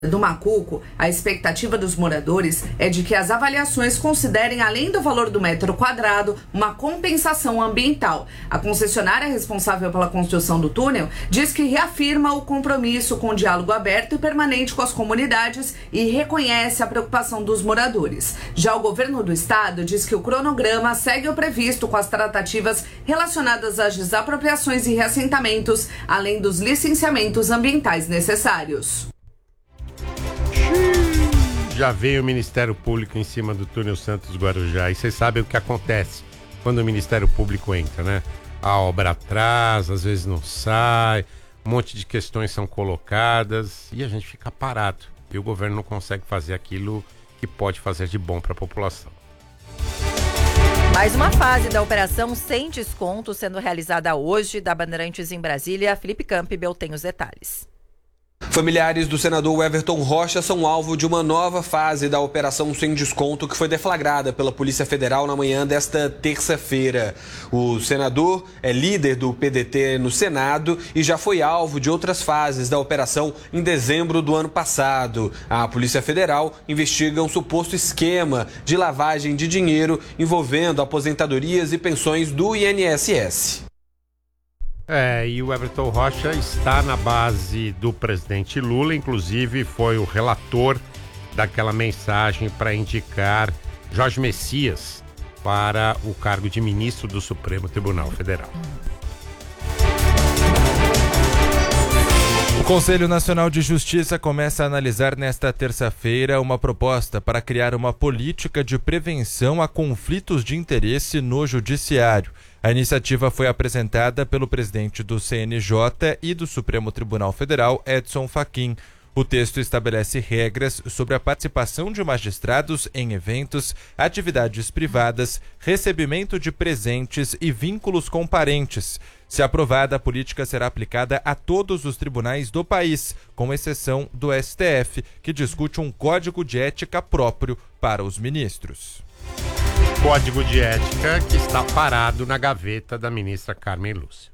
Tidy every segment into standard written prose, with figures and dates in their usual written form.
do Macuco, a expectativa dos moradores é de que as avaliações considerem, além do valor do metro quadrado, uma compensação ambiental. A concessionária responsável pela construção do túnel diz que reafirma o compromisso com o diálogo aberto e permanente com as comunidades e reconhece a preocupação dos moradores. Já o governo do estado diz que o cronograma segue o previsto com as tratativas relacionadas às desapropriações e reassentamentos, além dos licenciamentos ambientais necessários. Já veio o Ministério Público em cima do túnel Santos Guarujá. E vocês sabem o que acontece quando o Ministério Público entra, né? A obra atrasa, às vezes não sai, um monte de questões são colocadas e a gente fica parado. E o governo não consegue fazer aquilo que pode fazer de bom para a população. Mais uma fase da operação sem desconto sendo realizada hoje, da Bandeirantes em Brasília. Felipe Campbell tem os detalhes. Familiares do senador Everton Rocha são alvo de uma nova fase da operação sem desconto que foi deflagrada pela Polícia Federal na manhã desta terça-feira. O senador é líder do PDT no Senado e já foi alvo de outras fases da operação em dezembro do ano passado. A Polícia Federal investiga um suposto esquema de lavagem de dinheiro envolvendo aposentadorias e pensões do INSS. E o Everton Rocha está na base do presidente Lula, inclusive foi o relator daquela mensagem para indicar Jorge Messias para o cargo de ministro do Supremo Tribunal Federal. O Conselho Nacional de Justiça começa a analisar nesta terça-feira uma proposta para criar uma política de prevenção a conflitos de interesse no judiciário. A iniciativa foi apresentada pelo presidente do CNJ e do Supremo Tribunal Federal, Edson Fachin. O texto estabelece regras sobre a participação de magistrados em eventos, atividades privadas, recebimento de presentes e vínculos com parentes. Se aprovada, a política será aplicada a todos os tribunais do país, com exceção do STF, que discute um código de ética próprio para os ministros. Código de ética que está parado na gaveta da ministra Carmen Lúcia.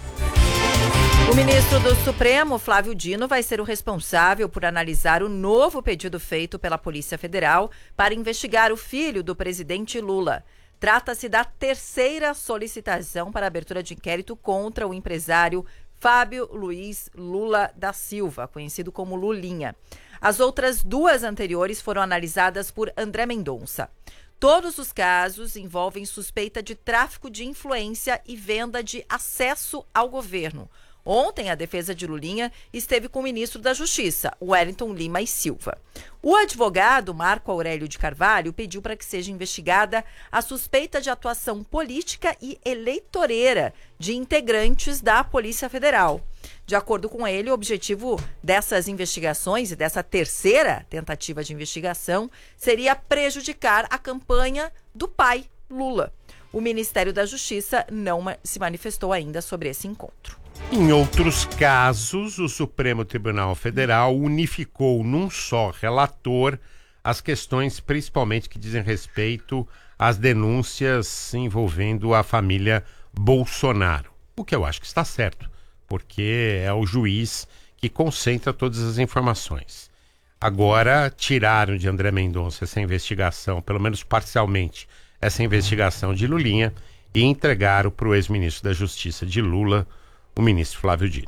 O ministro do Supremo, Flávio Dino, vai ser o responsável por analisar o novo pedido feito pela Polícia Federal para investigar o filho do presidente Lula. Trata-se da terceira solicitação para abertura de inquérito contra o empresário Fábio Luiz Lula da Silva, conhecido como Lulinha. As outras duas anteriores foram analisadas por André Mendonça. Todos os casos envolvem suspeita de tráfico de influência e venda de acesso ao governo. Ontem, a defesa de Lulinha esteve com o ministro da Justiça, Wellington Lima e Silva. O advogado Marco Aurélio de Carvalho pediu para que seja investigada a suspeita de atuação política e eleitoreira de integrantes da Polícia Federal. De acordo com ele, o objetivo dessas investigações e dessa terceira tentativa de investigação seria prejudicar a campanha do pai, Lula. O Ministério da Justiça não se manifestou ainda sobre esse encontro. Em outros casos, o Supremo Tribunal Federal unificou num só relator as questões principalmente que dizem respeito às denúncias envolvendo a família Bolsonaro. O que eu acho que está certo, porque é o juiz que concentra todas as informações. Agora, tiraram de André Mendonça essa investigação, pelo menos parcialmente, essa investigação de Lulinha e entregaram para o ex-ministro da Justiça de Lula, o ministro Flávio Dino.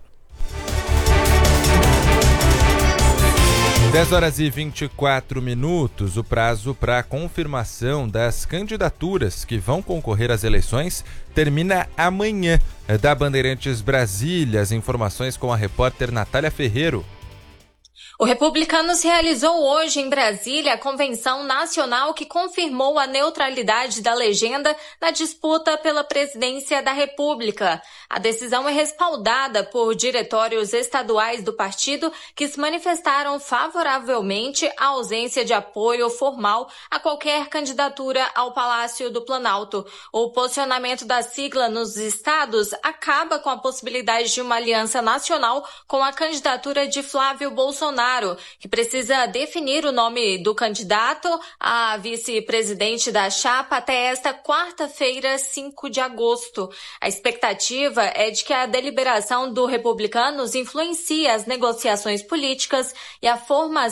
10h24, o prazo para a confirmação das candidaturas que vão concorrer às eleições termina amanhã. Da Bandeirantes Brasília, as informações com a repórter Natália Ferreiro. O Republicanos realizou hoje em Brasília a convenção nacional que confirmou a neutralidade da legenda na disputa pela presidência da República. A decisão é respaldada por diretórios estaduais do partido que se manifestaram favoravelmente à ausência de apoio formal a qualquer candidatura ao Palácio do Planalto. O posicionamento da sigla nos estados acaba com a possibilidade de uma aliança nacional com a candidatura de Flávio Bolsonaro, que precisa definir o nome do candidato a vice-presidente da chapa até esta quarta-feira, 5 de agosto. A expectativa é de que a deliberação do Republicanos influencia as negociações políticas e a formação